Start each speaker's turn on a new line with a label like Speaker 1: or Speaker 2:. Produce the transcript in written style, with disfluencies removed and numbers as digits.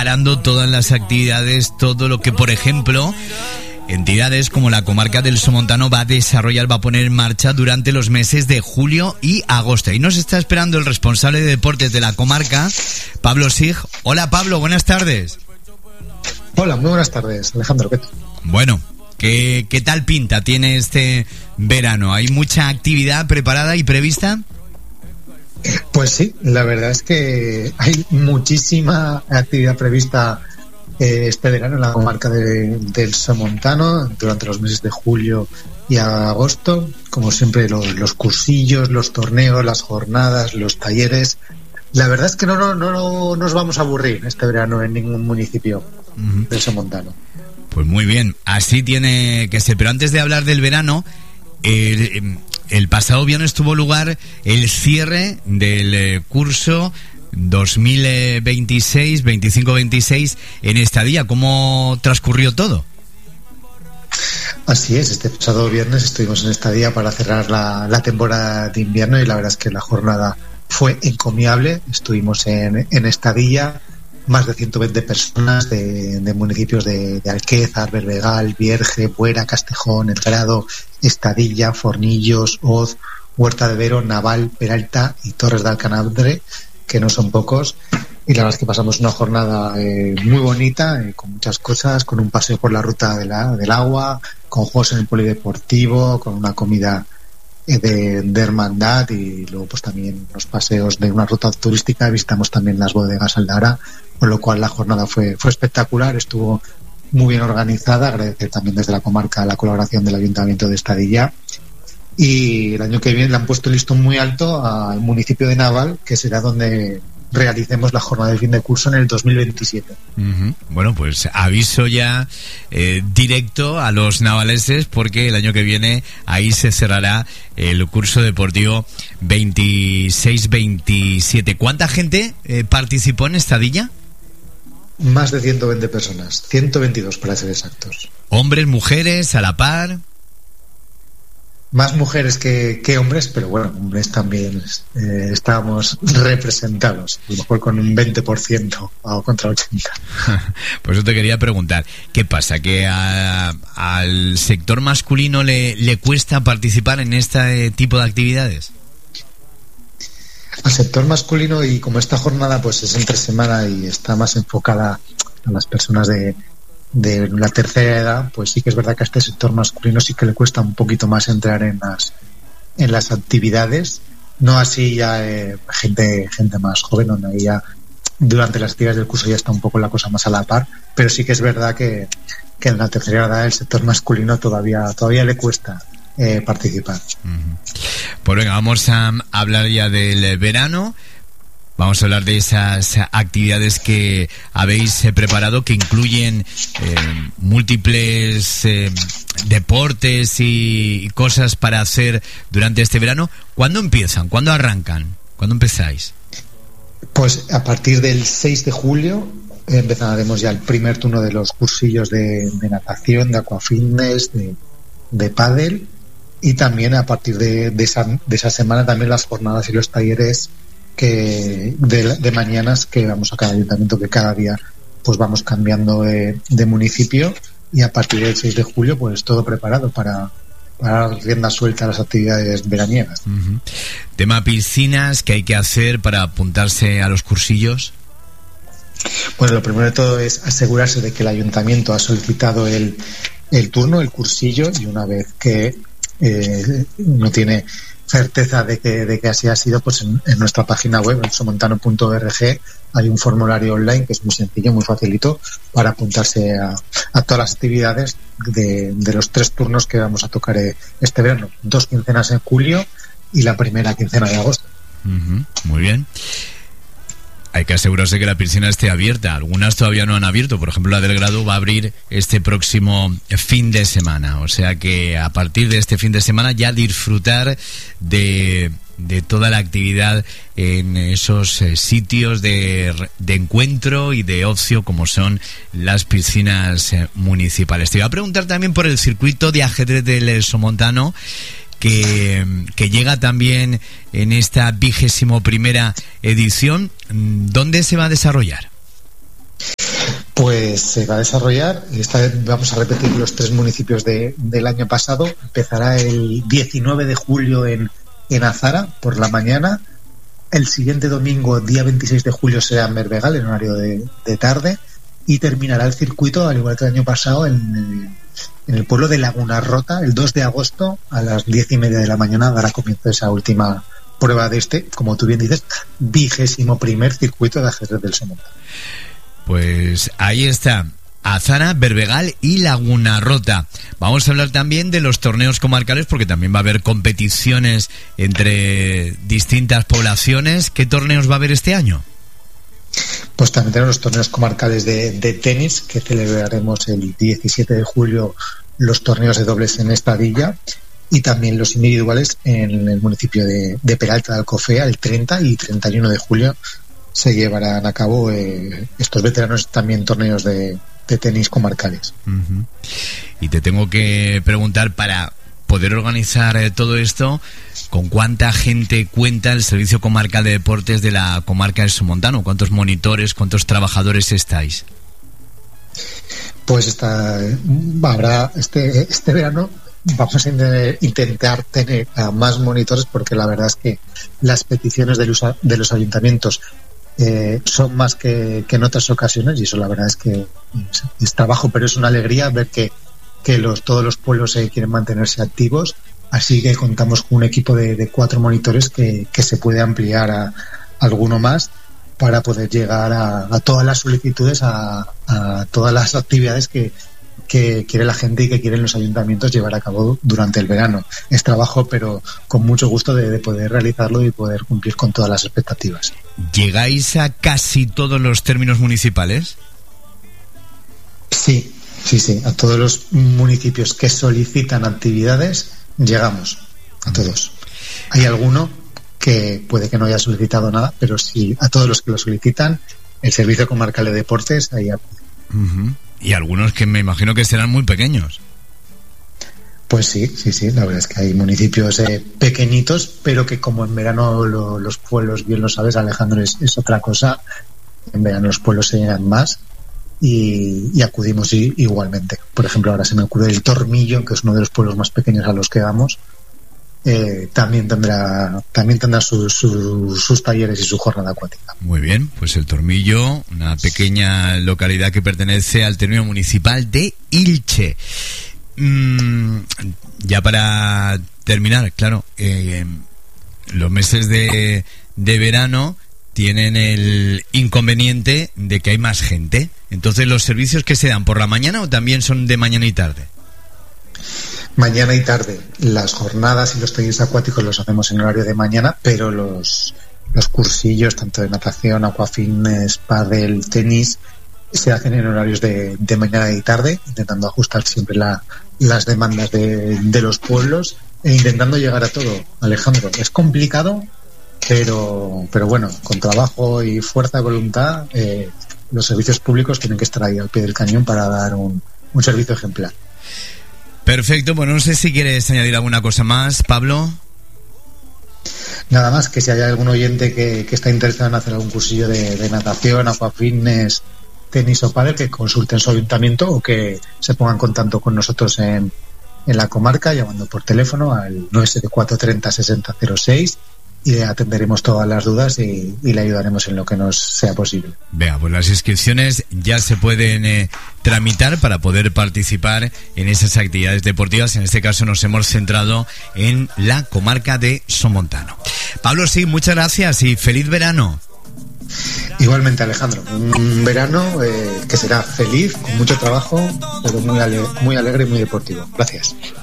Speaker 1: parando todas las actividades, todo lo que, por ejemplo, entidades como la comarca del Somontano va a poner en marcha durante los meses de julio y agosto. Y nos está esperando el responsable de deportes de la comarca, Pablo Sig. Hola Pablo, buenas tardes.
Speaker 2: Hola, muy buenas tardes, Alejandro. ¿Qué tal?
Speaker 1: Bueno, ¿qué tal pinta tiene este verano? ¿Hay mucha actividad preparada y prevista?
Speaker 2: Pues sí, la verdad es que hay muchísima actividad prevista este verano en la comarca del Somontano durante los meses de julio y agosto. Como siempre, los cursillos, los torneos, las jornadas, los talleres. La verdad es que no nos vamos a aburrir este verano en ningún municipio del Somontano.
Speaker 1: Pues muy bien, así tiene que ser. Pero antes de hablar del verano, el pasado viernes tuvo lugar el cierre del curso 2026 en Estadilla. ¿Cómo transcurrió todo?
Speaker 2: Así es, este pasado viernes estuvimos en Estadilla para cerrar la temporada de invierno y la verdad es que la jornada fue encomiable. Estuvimos en Estadilla, más de 120 personas de municipios de Alquézar, Berbegal, Vierge, Buera, Castejón, El Grado, Estadilla, Fornillos, Oz, Huerta de Vero, Naval, Peralta y Torres de Alcanadre, que no son pocos. Y la verdad es que pasamos una jornada muy bonita, con muchas cosas, con un paseo por la ruta del agua, con juegos en el polideportivo, con una comida de hermandad y luego pues también los paseos de una ruta turística. Visitamos también las bodegas Aldara, con lo cual la jornada fue espectacular, estuvo muy bien organizada. Agradecer también desde la comarca la colaboración del Ayuntamiento de Estadilla, y el año que viene le han puesto el listón muy alto al municipio de Naval, que será donde realicemos la jornada de fin de curso en el 2027.
Speaker 1: Bueno, pues aviso ya directo a los navaleses, porque el año que viene ahí se cerrará el curso deportivo 26-27. ¿Cuánta gente participó en Estadilla?
Speaker 2: Más de 120 personas, 122 para ser exactos.
Speaker 1: ¿Hombres, mujeres, a la par?
Speaker 2: Más mujeres que hombres, pero bueno, hombres también estábamos representados, a lo mejor con un 20% o contra 80%.
Speaker 1: Pues yo te quería preguntar, ¿qué pasa? ¿Que al sector masculino le cuesta participar en este tipo de actividades?
Speaker 2: Al sector masculino, y como esta jornada pues es entre semana y está más enfocada a las personas de la tercera edad, pues sí que es verdad que a este sector masculino sí que le cuesta un poquito más entrar en las actividades. No así ya gente más joven, donde ahí ya durante las actividades del curso ya está un poco la cosa más a la par, pero sí que es verdad que en la tercera edad el sector masculino todavía le cuesta participar.
Speaker 1: Pues venga, vamos a hablar ya del verano. Vamos a hablar de esas actividades que habéis preparado, que incluyen múltiples deportes y cosas para hacer durante este verano. ¿Cuándo empiezan? ¿Cuándo arrancan? ¿Cuándo empezáis?
Speaker 2: Pues a partir del 6 de julio empezaremos ya el primer turno de los cursillos de natación, de aquafitness, de pádel, y también a partir de esa semana también las jornadas y los talleres de mañanas que vamos a cada ayuntamiento, que cada día pues vamos cambiando de municipio, y a partir del 6 de julio pues todo preparado para dar rienda suelta a las actividades veraniegas.
Speaker 1: Tema piscinas, ¿qué hay que hacer para apuntarse a los cursillos?
Speaker 2: Pues lo primero de todo es asegurarse de que el ayuntamiento ha solicitado el turno, el cursillo, y una vez que no tiene certeza de que así ha sido, pues en nuestra página web, en somontano.org, hay un formulario online que es muy sencillo, muy facilito, para apuntarse a todas las actividades de los 3 turnos que vamos a tocar este verano. 2 quincenas en julio y la primera quincena de agosto.
Speaker 1: Muy bien. Hay que asegurarse que la piscina esté abierta. Algunas todavía no han abierto. Por ejemplo, la del Grado va a abrir este próximo fin de semana. O sea que a partir de este fin de semana ya disfrutar de toda la actividad en esos sitios de encuentro y de ocio como son las piscinas municipales. Te iba a preguntar también por el circuito de ajedrez del Somontano, que llega también en esta 21ª edición. ¿Dónde se va a desarrollar?
Speaker 2: Pues se va a desarrollar, esta vez vamos a repetir los 3 municipios del año pasado. Empezará el 19 de julio en Azara por la mañana. El siguiente domingo, día 26 de julio, será en Berbegal en horario de tarde, y terminará el circuito, al igual que el año pasado, en el pueblo de Laguna Rota el 2 de agosto a las 10:30 de la mañana. Dará comienzo esa última prueba de este, como tú bien dices, 21º circuito de ajedrez del Somontano.
Speaker 1: Pues ahí está, Azara, Berbegal y Laguna Rota. Vamos a hablar también de los torneos comarcales, porque también va a haber competiciones entre distintas poblaciones. ¿Qué torneos va a haber este año?
Speaker 2: Pues también tenemos los torneos comarcales de tenis, que celebraremos el 17 de julio, los torneos de dobles en Estadilla, y también los individuales en el municipio de Peralta de Alcofea. El 30 y 31 de julio se llevarán a cabo estos veteranos también torneos de tenis comarcales.
Speaker 1: Uh-huh. Y te tengo que preguntar, para poder organizar todo esto, ¿con cuánta gente cuenta el Servicio Comarcal de Deportes de la comarca del Somontano? ¿Cuántos monitores, cuántos trabajadores estáis?
Speaker 2: Pues habrá este verano vamos a intentar tener a más monitores, porque la verdad es que las peticiones de los ayuntamientos son más que en otras ocasiones, y eso la verdad es que es trabajo, pero es una alegría ver que todos los pueblos quieren mantenerse activos. Así que contamos con un equipo de 4 monitores que se puede ampliar a alguno más, para poder llegar a todas las solicitudes, a todas las actividades que quiere la gente y que quieren los ayuntamientos llevar a cabo durante el verano. Es trabajo, pero con mucho gusto de poder realizarlo y poder cumplir con todas las expectativas.
Speaker 1: ¿Llegáis a casi todos los términos municipales?
Speaker 2: Sí, a todos los municipios que solicitan actividades llegamos, a todos. Hay alguno que puede que no haya solicitado nada, pero sí, a todos los que lo solicitan, el Servicio Comarcal de Deportes ahí acude.
Speaker 1: Uh-huh. Y algunos que me imagino que serán muy pequeños.
Speaker 2: Pues sí, la verdad es que hay municipios pequeñitos, pero que como en verano los pueblos, bien lo sabes, Alejandro, es otra cosa. En verano los pueblos se llenan más y acudimos igualmente. Por ejemplo, ahora se me ocurre el Tormillo, que es uno de los pueblos más pequeños a los que vamos. También tendrá sus talleres y su jornada acuática.
Speaker 1: Muy bien, pues el Tormillo, una pequeña localidad que pertenece al término municipal de Ilche. Ya para terminar, claro, los meses de verano tienen el inconveniente de que hay más gente. Entonces, ¿los servicios que se dan por la mañana o también son de mañana y tarde?
Speaker 2: Mañana y tarde. Las jornadas y los talleres acuáticos los hacemos en horario de mañana, pero los cursillos, tanto de natación, aquafitness, pádel, tenis, se hacen en horarios de mañana y tarde, intentando ajustar siempre las demandas de los pueblos e intentando llegar a todo. Alejandro, es complicado, pero bueno, con trabajo y fuerza de voluntad, los servicios públicos tienen que estar ahí al pie del cañón para dar un servicio ejemplar.
Speaker 1: Perfecto, bueno, no sé si quieres añadir alguna cosa más, Pablo.
Speaker 2: Nada más, que si hay algún oyente que está interesado en hacer algún cursillo de natación, aquafitness, tenis o pádel, que consulten su ayuntamiento o que se pongan en contacto con nosotros en la comarca, llamando por teléfono al 974 30 60 06, y le atenderemos todas las dudas y le ayudaremos en lo que nos sea posible.
Speaker 1: Vea, pues las inscripciones ya se pueden tramitar para poder participar en esas actividades deportivas. En este caso nos hemos centrado en la comarca de Somontano. Pablo, sí, muchas gracias y feliz verano.
Speaker 2: Igualmente, Alejandro, un verano que será feliz, con mucho trabajo, pero muy alegre y muy deportivo. Gracias.